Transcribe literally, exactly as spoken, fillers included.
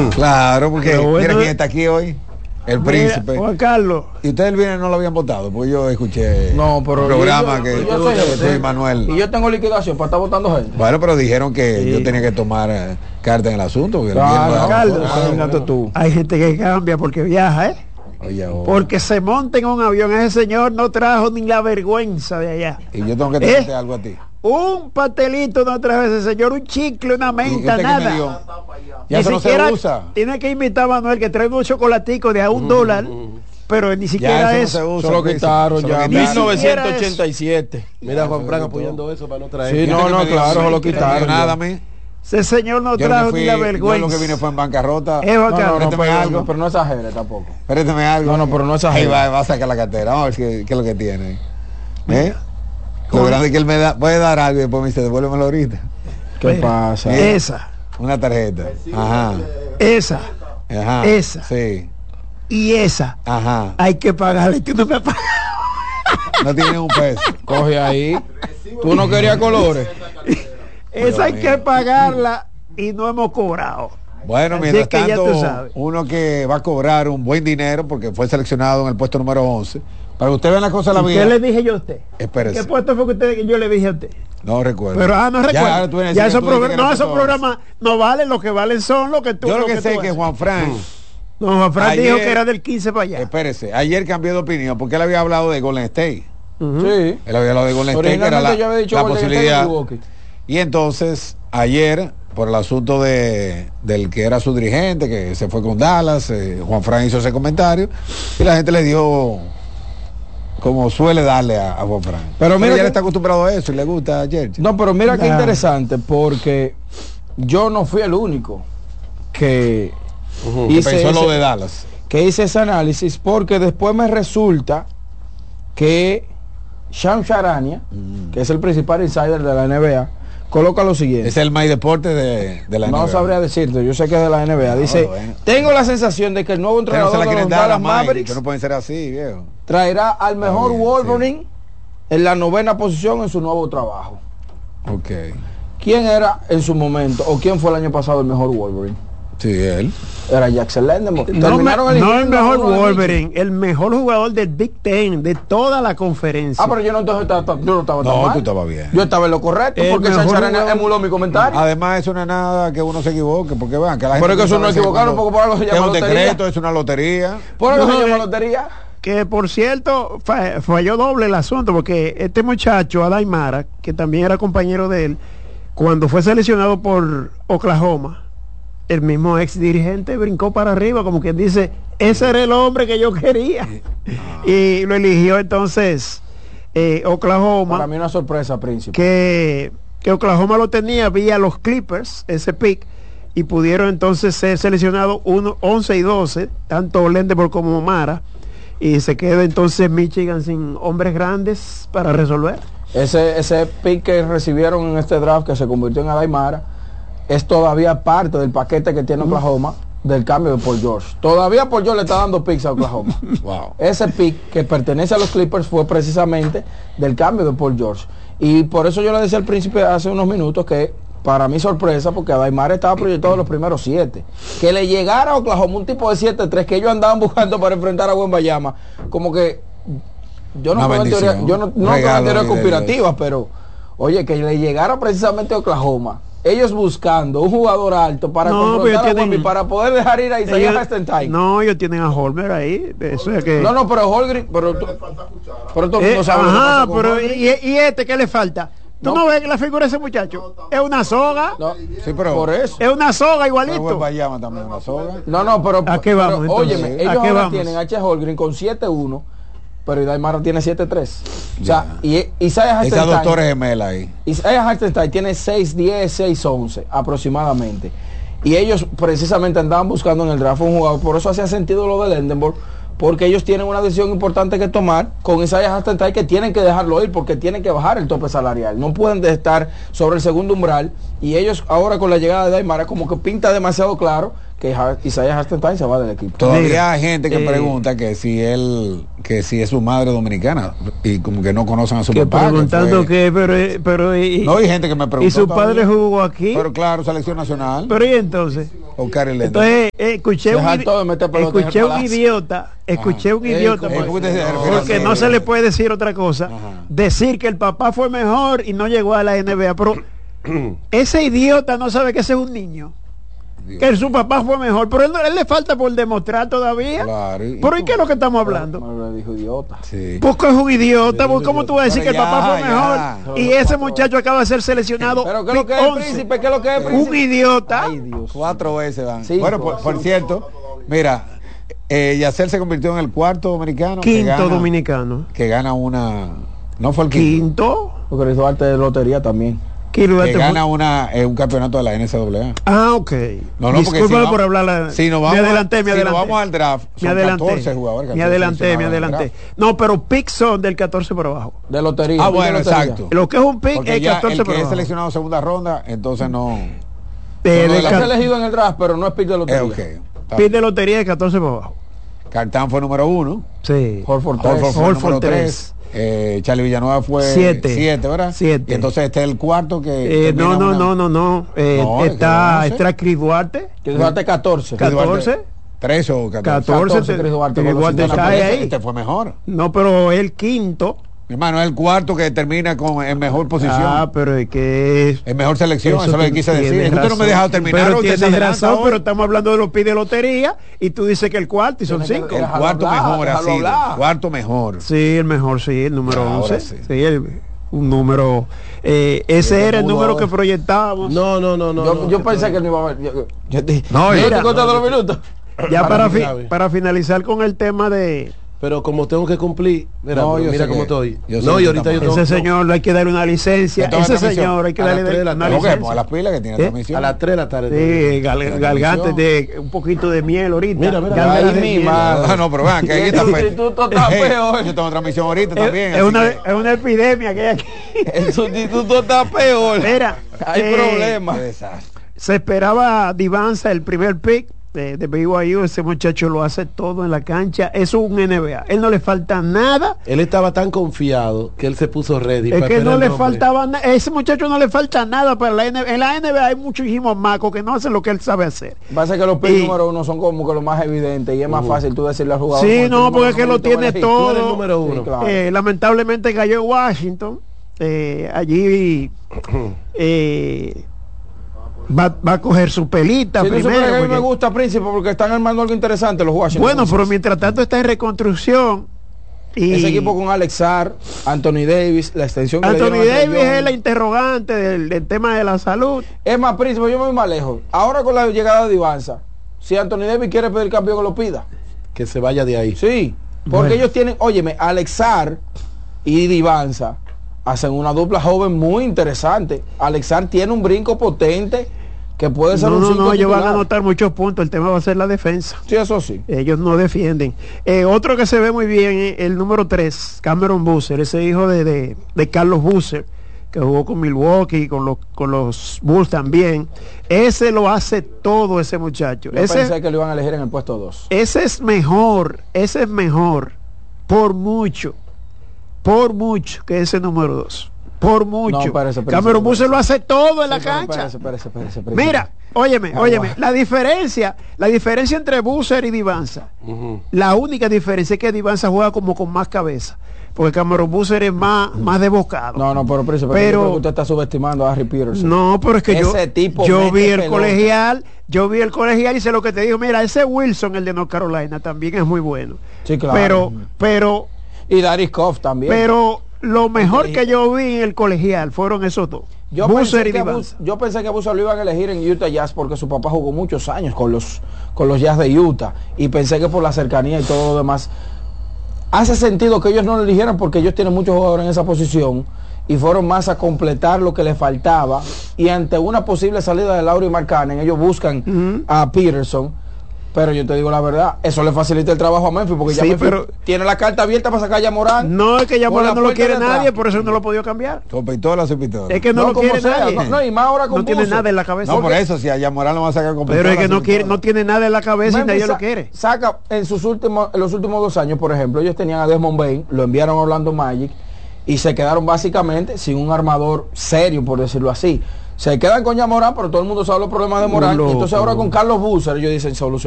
Claro, porque bueno, mira quién está aquí hoy. El mira, príncipe. Juan Carlos. Y ustedes el viernes no lo habían votado, porque yo escuché no, pero un programa yo, que yo, yo soy, soy Manuel. Y yo tengo liquidación para estar votando gente. Bueno, pero dijeron que sí. yo tenía que tomar eh, carta en el asunto. Porque Claro, el no, Carlos, ah, bueno. tú. Hay gente que cambia porque viaja, ¿eh? Oye, oh. Porque se monta en un avión. Ese señor no trajo ni la vergüenza de allá. Y yo tengo que traerte ¿Eh? algo a ti. Un pastelito no trajo ese señor, un chicle, una menta, nada. Ya ni eso no siquiera se usa. Tiene que invitar a Manuel que trae unos chocolaticos de a un mm, dólar. Mm. Pero ni siquiera ya eso. eso no se usa, solo quitaron eso, ya. Solo mil novecientos ochenta y siete. Mira, Juan Frank apoyando eso para no traer. Sí, no, no, claro, se lo quitaron. Nada, me. Ese señor no yo trajo fui, ni la vergüenza. Yo lo que vine fue en bancarrota. Eh, no, no, no, pero, algo. pero no exagere tampoco. Espéreteme algo. No, no, pero no exagere. Ahí va, va a sacar la cartera. Vamos a ver qué, qué es lo que tiene. ¿Eh? Lo grande es que él me da, puede dar algo y después me dice, devuélvemelo ahorita. ¿Qué Mira, pasa? Mira, esa. Una tarjeta. Ajá. Esa. Ajá. Esa. Sí. Y esa. Ajá. Hay que pagarle. Tú no me pagas. No tiene un peso. Coge ahí. Tú no querías colores. Esa hay que pagarla y no hemos cobrado. Bueno, Así mientras es que tanto, uno que va a cobrar un buen dinero porque fue seleccionado en el puesto número once. Para que usted vea la cosa de la vida. ¿Qué le dije yo a usted? Espérese. ¿Qué puesto fue que usted, yo le dije a usted? No recuerdo. Pero ah, no recuerdo. Ya, ya esos programas, no, esos programas no valen, lo que valen son lo que tú. Yo lo, lo que, que sé es que Juan Fran. Mm. No, Juan Fran ayer, dijo que era del quince para allá. Espérese, ayer cambió de opinión porque él había hablado de Golden State. Uh-huh. Sí. Él había hablado de Golden State, que era la, yo había dicho la Golden posibilidad. State y entonces, ayer, por el asunto de del que era su dirigente, que se fue con Dallas, eh, Juan Fran hizo ese comentario y la gente le dio como suele darle a, a Juan Fran. Pero mira, ya que... está acostumbrado a eso y le gusta a Jersey. No, pero mira qué interesante, porque yo no fui el único que uh-huh, hice que pensó ese, lo de Dallas. Que hice ese análisis, porque después me resulta que Shams Charania, mm. que es el principal insider de la N B A, coloca lo siguiente. Es el My Deporte de, de la no N B A. No sabría decirte, yo sé que es de la N B A. Dice, no, bueno. tengo la sensación de que el nuevo entrenador no de los Dallas Mavericks que no pueden ser así, viejo. traerá al mejor bien, Wolverine sí. en la novena posición en su nuevo trabajo. Ok. ¿Quién era en su momento, o quién fue el año pasado el mejor Wolverine? Sí, él. Era Jackson Lennon. No, me, no el mejor Wolverine, el mejor jugador del Big Ten, de toda la conferencia. Ah, pero yo no, entonces, estaba, yo no estaba tan No, mal. tú estabas bien. Yo estaba en lo correcto, el porque Charania emuló mi comentario. Además, eso no es nada que uno se equivoque, porque vean, que la gente... Pero es que eso no equivocaron, porque por algo se llama es un lotería. decreto, es una lotería. Por algo no, se llama eh, lotería. Que, por cierto, falló doble el asunto, porque este muchacho, Adai Mara, que también era compañero de él, cuando fue seleccionado por Oklahoma, el mismo ex dirigente brincó para arriba, como quien dice, ese era el hombre que yo quería. Ah. Y lo eligió entonces eh, Oklahoma. Para mí una sorpresa, príncipe. Que, que Oklahoma lo tenía vía los Clippers, ese pick, y pudieron entonces ser seleccionados once y doce, tanto Lendeborg como Mara, y se queda entonces Michigan sin hombres grandes para resolver. Ese, ese pick que recibieron en este draft, que se convirtió en Adai Mara, es todavía parte del paquete que tiene Oklahoma del cambio de Paul George. Todavía Paul George le está dando picks a Oklahoma. Wow. Ese pick que pertenece a los Clippers fue precisamente del cambio de Paul George. Y por eso yo le decía al príncipe hace unos minutos que, para mi sorpresa, porque Adaimar estaba proyectado en los primeros siete, que le llegara a Oklahoma un tipo de siete tres que ellos andaban buscando para enfrentar a Wembanyama, como que yo no creo en teoría, yo no, no creo en teorías conspirativas, pero oye, que le llegara precisamente a Oklahoma, ellos buscando un jugador alto para no, confrontar a tienen, Wemby, para poder dejar ir a Isaiah Hartenstein. No, ellos tienen a Holmer ahí. Eso es que... No, no, pero Holgren, pero tú, pero tú eh, no sabes. Ajá, pero y, y este, ¿qué le falta? ¿Tú no, no ves que la figura de ese muchacho? Es una soga. No, sí, pero por eso. Es una soga igualito. También una soga. No, no, pero ¿a qué vamos? Pero, óyeme, ellos ¿a qué ahora vamos? tienen H. Holgren con siete uno, pero Idaimara tiene siete tres. O sea, y Isaiah Hartenstein. Esa doctora gemela ahí. Isaiah Hartenstein tiene seis diez, seis once aproximadamente. Y ellos precisamente andaban buscando en el draft un jugador. Por eso hacía sentido lo de Lendeborg, porque ellos tienen una decisión importante que tomar con Isaiah Hartenstein, que tienen que dejarlo ir porque tienen que bajar el tope salarial. No pueden estar sobre el segundo umbral. Y ellos ahora con la llegada de Daimara como que pinta demasiado claro que Isaiah Hartenstein se va del equipo. Todavía hay gente que eh, pregunta que si él, que si es su madre dominicana y como que no conocen a su que papá. Preguntando que, pero, pero y, no hay gente que me pregunta. ¿Y su padre jugó aquí? Pero claro, selección nacional. Pero y entonces, Oscar Hernández. Entonces, eh, escuché Se un, saltó de meter pelota en el escuché un palacio. idiota, escuché un Ey, idiota, ¿cómo- porque, ¿cómo usted se refiere porque así? no se le puede decir otra cosa, Ajá. decir que el papá fue mejor y no llegó a la N B A, pero ese idiota no sabe que ese es un niño. Dios. Que su papá fue mejor, pero él, él le falta por demostrar todavía. Claro, y- ¿Pero y qué es lo que estamos hablando? Me lo dijo idiota. Sí. Porque es un idiota, porque ¿cómo tú vas a decir Pero que el papá ya, fue ya. mejor? Y ese muchacho acaba de ser seleccionado. Pero ¿qué es lo que es pick el once. príncipe? ¿Qué es lo que es el príncipe? Un idiota. Ay, Dios. Cuatro veces van. Cinco. Bueno, por, por cierto, mira, eh, Yacel se convirtió en el cuarto dominicano que Quinto gana, dominicano. que gana una, no fue el quinto, Quinto. Porque hizo arte de lotería también. Kilo que Duarte gana fue- una eh, un campeonato de la N C A A. Ah, ok. No, no, porque Discúlpame si por va- hablar. la- si nos me vamos, adelanté, me si adelanté. nos vamos al draft, me son adelanté. catorce jugadores. Me catorce adelanté, me seleccionados en el adelanté. draft. No, pero pick son del catorce por abajo. De lotería. Ah, pick de bueno, lotería. exacto. Lo que es un pick Porque es ya catorce el por que es abajo. seleccionado segunda ronda, entonces no. Eh, no, de no, Es ca- elegido en el draft, pero no es pick de Eh, lotería. ok. Está pick de bien. lotería de catorce por abajo. Cartán fue número uno. Sí. Horford tres. Horford fue Horford número tres. tres. Eh, Charlie Villanueva fue Siete. siete, ¿verdad? Siete. Y entonces este es el cuarto que. Eh, no, termina no, una- no, no, no. Eh, No, es que está once. está Chris Duarte. Que dejaste catorce. Ca- catorce. ¿trece o catorce? catorce. catorce, Chris Duarte Chris con los Duarte Entonces, cae por eso ahí. Este fue mejor. No, pero el quinto. Mi hermano, es el cuarto que termina con en mejor posición. Ah, pero es que es. en mejor selección, eso, es lo que tú quise decir. tienes Usted no me ha razón. dejado terminar. Pero usted se tienes adelanta razón, hoy. pero estamos hablando de los pis de lotería y tú dices que el cuarto y son Tienes que- cinco. El Déjalo cuarto hablar, mejor ha déjalo sido. hablar. Cuarto mejor. Sí, el mejor, sí, el número Ahora once. sí. Sí, el- un número. eh, ese Yo era el pudo número haber- que proyectábamos. No, no, no, no. Yo, no, yo que pensé todo- que no iba a haber. Yo, yo te, No, yo mira. estoy contando los minutos. Ya para, fi- Gaby. para finalizar con el tema de Pero como tengo que cumplir, mira, No, pero yo mira sé cómo que- estoy. yo sé No, que y ahorita está yo mal. tengo ese señor le hay que darle una licencia. Entonces, Ese transmisión. señor hay que A las darle tres de la una tarde. ¿Por qué? licencia. Porque las pilas que tiene ¿Eh? transmisión. a las tres de la tarde. Sí, gal- La galgante transmisión. de un poquito de miel ahorita. Mira, mira, Gálgara ahí de mi miel. madre. Ah, no, pero vean que ahí está El fe- sustituto está Ey, peor. Yo tengo transmisión ahorita Es, también. es así una, que- es una epidemia que hay aquí. El sustituto está peor. Mira, Hay eh, problemas. Qué desastre. Se esperaba Divanza el primer pick de, de B Y U. Ese muchacho lo hace todo en la cancha. Eso es un N B A. Él no le falta nada. Él estaba tan confiado que él se puso ready. Es para que esperar no le el nombre. faltaba nada. Ese muchacho no le falta nada para la N B A. En la N B A hay muchísimos macos que no hacen lo que él sabe hacer. Pasa que los picks Y- número uno son como que lo más evidente y es más fácil tú decirle al jugador. Sí, "Con este no, número porque es que lo te voy a tiene elegir". todo. Tú eres el número uno. Sí, claro. Eh, lamentablemente cayó en Washington. Eh, allí eh, va, va a coger su pelita Sí, tú supieras primero. que a mí me porque- gusta Príncipe porque están armando algo interesante los Washington. bueno, pero mientras tanto está en reconstrucción. Y ese equipo con Alexar, Anthony Davis, la extensión que le Anthony dieron a Trey Davis Young. es la interrogante del, del tema de la salud. Es más, Príncipe, yo me voy más lejos. Ahora con la llegada de Divanza, si Anthony Davis quiere pedir cambio, que lo pida. Que se vaya de ahí. Sí, porque Bueno. ellos tienen, óyeme, Alexar y Divanza hacen una dupla joven muy interesante. Alexar tiene un brinco potente que puede ser No, un no, cinco no, ellos van a titular. anotar muchos puntos. El tema va a ser la defensa. Sí, eso sí. Ellos no defienden. Eh, otro que se ve muy bien es el número tres, Cameron Boozer, ese hijo de, de, de Carlos Boozer, que jugó con Milwaukee, con los, con los Bulls también. Ese lo hace todo ese muchacho. Yo Ese, pensé que lo iban a elegir en el puesto dos. ese es mejor, ese es mejor, por mucho, por mucho que ese número dos. Por mucho. No, espérese, espérese, Cameron espérese. Boozer lo hace todo en la Sí, pero cancha. espérese, espérese, espérese, espérese. Mira, óyeme, Ah, óyeme, bueno. la diferencia, la diferencia entre Boozer y Divanza, Ujú. la única diferencia es que Divanza juega como con más cabeza, porque Cameron Boozer es más, más desbocado. No, no, pero Príncipe, Pero- yo creo que usted está subestimando a Harry Peterson. No, pero es que yo, Ese tipo yo mete vi el pelota. colegial, yo vi el colegial y sé lo que te digo, mira, ese Wilson, el de North Carolina, también es muy bueno. Sí, claro. Pero, pero, Y Darius Koff también. pero lo mejor Colegial. que yo vi en el colegial fueron esos dos. Yo Boozer pensé, y que a Divanza. Bus- yo pensé que a Boozer lo iban a elegir en Utah Jazz porque su papá jugó muchos años con los, con los Jazz de Utah y pensé que por la cercanía y todo lo demás hace sentido que ellos no lo eligieran porque ellos tienen muchos jugadores en esa posición y fueron más a completar lo que les faltaba y ante una posible salida de Lauri Markkanen ellos buscan Ujú. a Peterson. Pero yo te digo la verdad, eso le facilita el trabajo a Memphis porque ya Sí, Memphis pero- tiene la carta abierta para sacar a Morán. No, es que ya Con la no lo puerta quiere de atrás. nadie, por eso no lo ha podido cambiar. Con pistola, sin pistola. Es que no, lo como quiere sea, nadie. no, no, y más ahora con No tiene Boozer. nada en la cabeza. No, por eso, si a Yamorán lo va a sacar con Pero pistola, es que no sin quiere, pistola. no tiene nada en la cabeza y Memphis nadie lo sa- quiere. Saca en sus últimos, en los últimos dos años, por ejemplo, ellos tenían a Desmond Bain, lo enviaron a Orlando Magic y se quedaron básicamente sin un armador serio, por decirlo así. Se quedan con Yamorán, pero todo el mundo sabe los problemas de Morán. Loco. Entonces ahora con Carlos Busser ellos dicen solución.